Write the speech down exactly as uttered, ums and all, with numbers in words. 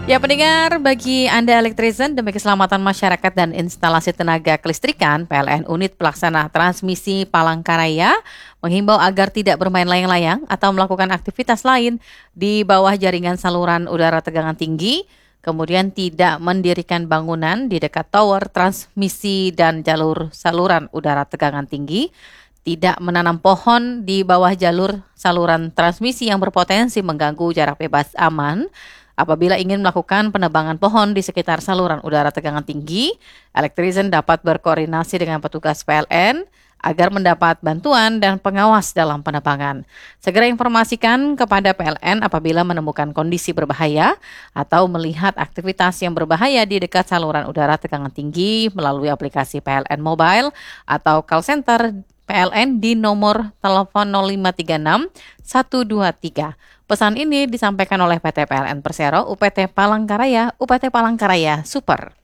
Ya pendengar, bagi Anda elektrician demi keselamatan masyarakat dan instalasi tenaga kelistrikan, P L N Unit Pelaksana Transmisi Palangkaraya menghimbau agar tidak bermain layang-layang atau melakukan aktivitas lain di bawah jaringan saluran udara tegangan tinggi, kemudian tidak mendirikan bangunan di dekat tower transmisi dan jalur saluran udara tegangan tinggi, tidak menanam pohon di bawah jalur saluran transmisi yang berpotensi mengganggu jarak bebas aman. Apabila ingin melakukan penebangan pohon di sekitar saluran udara tegangan tinggi, elektrisian dapat berkoordinasi dengan petugas P L N agar mendapat bantuan dan pengawas dalam penebangan. Segera informasikan kepada P L N apabila menemukan kondisi berbahaya atau melihat aktivitas yang berbahaya di dekat saluran udara tegangan tinggi melalui aplikasi P L N Mobile atau call center P L N di nomor telepon nol lima tiga enam satu dua tiga. Pesan ini disampaikan oleh P T P L N Persero, U P T Palangkaraya, U P T Palangkaraya Super.